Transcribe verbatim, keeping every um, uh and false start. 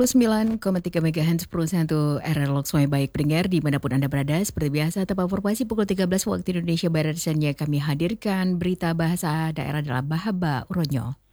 puluh sembilan koma tiga megahertz perusahaan untuk R R Loksmai baik pendengar dimanapun Anda berada. Seperti biasa tepat informasi pukul tiga belas waktu Indonesia Barat saatnya kami hadirkan berita bahasa daerah dalam Bahaba Uronyo.